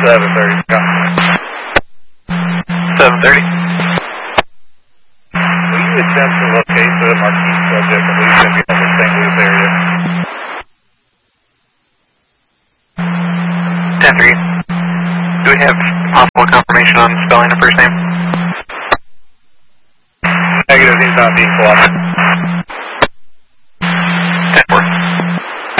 7:30. 7:30. Will you attempt to locate the marquee subject at least in the upper St. Louis area? 10-3. Do we have possible confirmation on spelling the first name? Negative, he's not being cooperative.